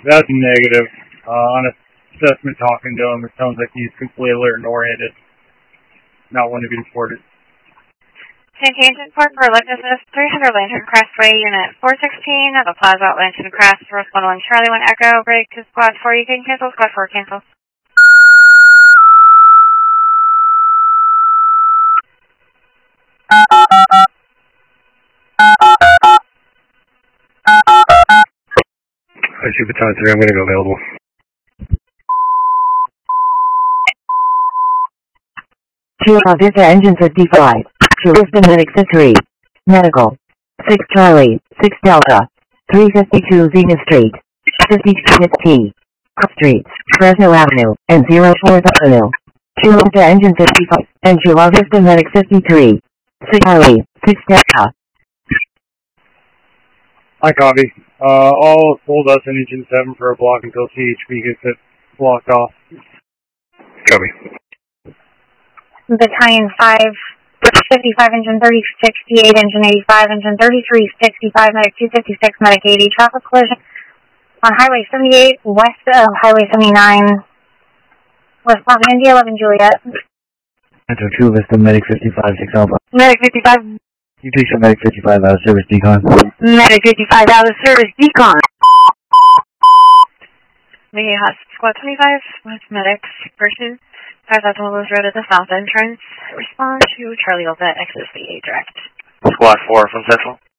That's negative. On assessment talking to him, it sounds like he's completely alert and oriented. Not want to be reported. Tangent Port for Alert Assist 300 Lantern Crestway, Unit 416 of the Plaza at Lantern Crest, North 11 Charlie 1 Echo, break to Squad 4, you can cancel, Squad 4 cancel. I see Baton 3, I'm going to go available. Two Vista Engine 55. Two Vista Medic 3. Medical. 6 Charlie, 6 Delta. 352 Zenith Street. 52 T. Cross Street, Fresno Avenue, and 04th Avenue. Two Vista Engine 55. And two Vista Medic 53. 6 Charlie, 6 Delta. I copy. I'll hold us in Engine 7 for a block until CHP gets it blocked off. Copy. Battalion 5, 55, Engine 30, 68, Engine 85, Engine 33, 65, Medic 256, Medic 80, traffic collision on Highway 78, west of Highway 79, West Palm, India 11 Juliet. Metro 2 Vista, Medic 55, 6 Alpha. Medic 55. You take some Medic 55 out of service decon. Medic 55 out of service decon. The Squad 25 with medics versus 5000 Willows Road at the south entrance. Respond to Charlie Delta, exit the direct. Squad 4 from Central.